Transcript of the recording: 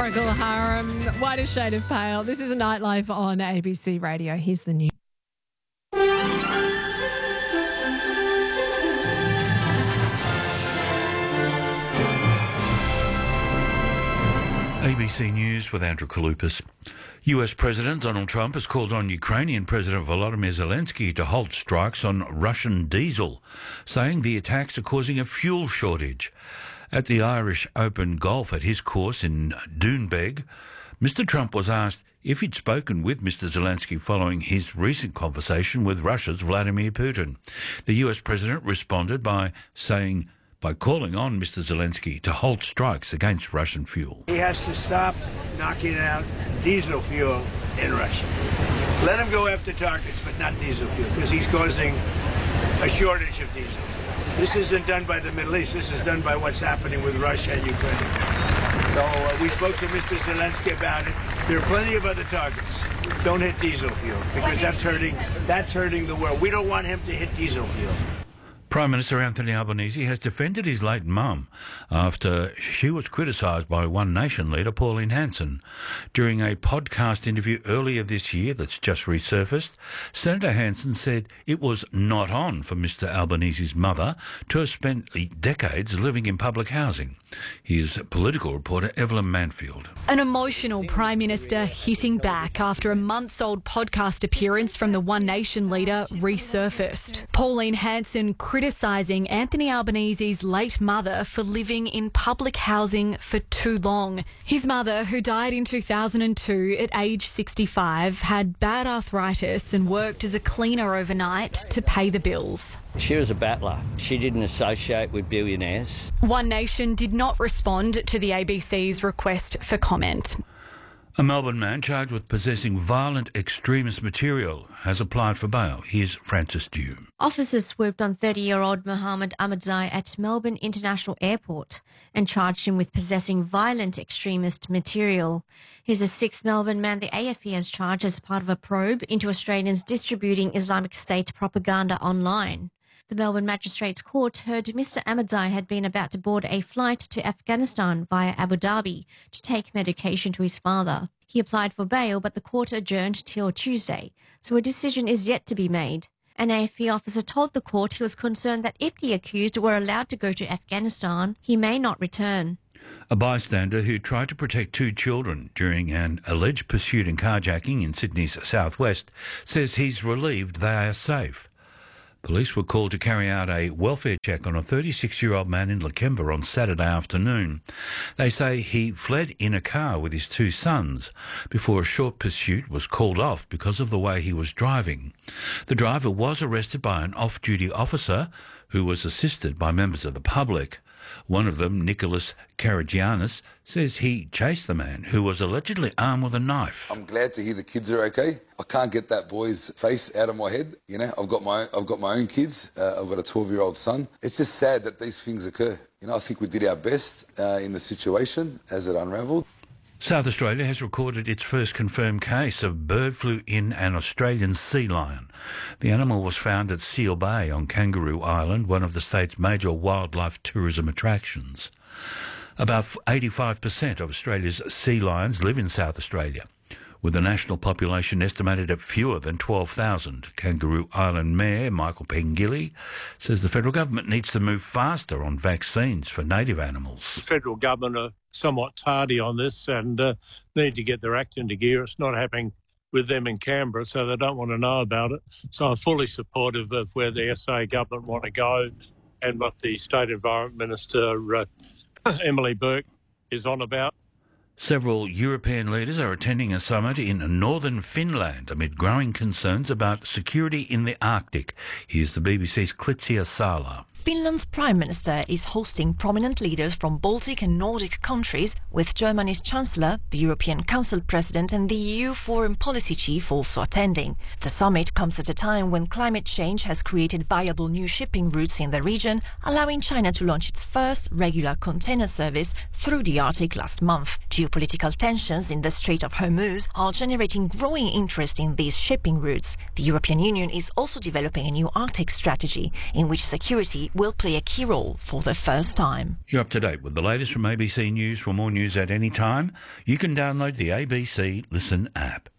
Procol Harum, Whiter Shade of Pale. This is a Nightlife on ABC Radio. Here's the news. ABC News with Andrew Kalupas. US President Donald Trump has called on Ukrainian President Volodymyr Zelensky to halt strikes on Russian diesel, saying the attacks are causing a fuel shortage. At the Irish Open Golf at his course in Doonbeg, Mr Trump was asked if he'd spoken with Mr Zelensky following his recent conversation with Russia's Vladimir Putin. The US President responded by calling on Mr Zelensky to halt strikes against Russian fuel. He has to stop knocking out diesel fuel in Russia. Let him go after targets, but not diesel fuel, because he's causing a shortage of diesel fuel. This isn't done by the Middle East. This is done by what's happening with Russia and Ukraine. So we spoke to Mr Zelensky about it. There are plenty of other targets. Don't hit diesel fuel, because that's hurting the world. We don't want him to hit diesel fuel. Prime Minister Anthony Albanese has defended his late mum after she was criticised by One Nation leader Pauline Hanson. During a podcast interview earlier this year that's just resurfaced, Senator Hanson said it was not on for Mr Albanese's mother to have spent decades living in public housing. Here's political reporter Evelyn Manfield. An emotional Prime Minister hitting back after a months-old podcast appearance from the One Nation leader resurfaced. Pauline Hanson criticising Anthony Albanese's late mother for living in public housing for too long. His mother, who died in 2002 at age 65, had bad arthritis and worked as a cleaner overnight to pay the bills. She was a battler. She didn't associate with billionaires. One Nation did not respond to the ABC's request for comment. A Melbourne man charged with possessing violent extremist material has applied for bail. Here's Francis Dew. Officers swooped on 30-year-old Mohammed Ahmadzai at Melbourne International Airport and charged him with possessing violent extremist material. He's a sixth Melbourne man the AFP has charged as part of a probe into Australians distributing Islamic State propaganda online. The Melbourne Magistrates Court heard Mr Ahmadzai had been about to board a flight to Afghanistan via Abu Dhabi to take medication to his father. He applied for bail, but the court adjourned till Tuesday, so a decision is yet to be made. An AFP officer told the court he was concerned that if the accused were allowed to go to Afghanistan, he may not return. A bystander who tried to protect two children during an alleged pursuit and carjacking in Sydney's southwest says he's relieved they are safe. Police were called to carry out a welfare check on a 36-year-old man in Lakemba on Saturday afternoon. They say he fled in a car with his two sons before a short pursuit was called off because of the way he was driving. The driver was arrested by an off-duty officer who was assisted by members of the public. One of them, Nicholas Karagianis, says he chased the man who was allegedly armed with a knife. I'm glad to hear the kids are okay. I can't get that boy's face out of my head. You know, I've got my own kids. I've got a 12-year-old son. It's just sad that these things occur. You know, I think we did our best in the situation as it unravelled. South Australia has recorded its first confirmed case of bird flu in an Australian sea lion. The animal was found at Seal Bay on Kangaroo Island, one of the state's major wildlife tourism attractions. About 85% of Australia's sea lions live in South Australia, with the national population estimated at fewer than 12,000. Kangaroo Island Mayor Michael Pengilly says the federal government needs to move faster on vaccines for native animals. The federal government are somewhat tardy on this and need to get their act into gear. It's not happening with them in Canberra, so they don't want to know about it. So I'm fully supportive of where the SA government want to go and what the State Environment Minister, Emily Burke, is on about. Several European leaders are attending a summit in northern Finland amid growing concerns about security in the Arctic. Here's the BBC's Klitsia Sala. Finland's Prime Minister is hosting prominent leaders from Baltic and Nordic countries, with Germany's Chancellor, the European Council President and the EU Foreign Policy Chief also attending. The summit comes at a time when climate change has created viable new shipping routes in the region, allowing China to launch its first regular container service through the Arctic last month. Geopolitical tensions in the Strait of Hormuz are generating growing interest in these shipping routes. The European Union is also developing a new Arctic strategy in which security will play a key role for the first time. You're up to date with the latest from ABC News. For more news at any time, you can download the ABC Listen app.